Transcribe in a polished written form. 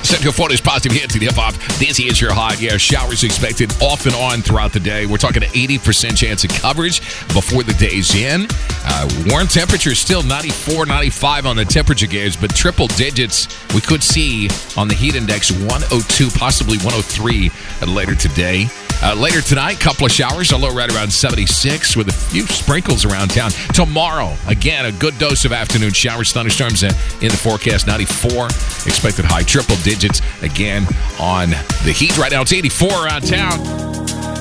Central Florida's positive hits and hip-hop. This is your high. Yeah, showers expected off and on throughout the day. We're talking an 80% chance of coverage before the day's in. Warm temperatures still 94, 95 on the temperature gauge, but triple digits we could see on the heat index, 102, possibly 103 later today. Later tonight, couple of showers, a low right around 76 with a few sprinkles around town. Tomorrow, again, a good dose of afternoon showers, thunderstorms in the forecast, 94. Expected high triple digits again on the heat. Right now, it's 84 around town.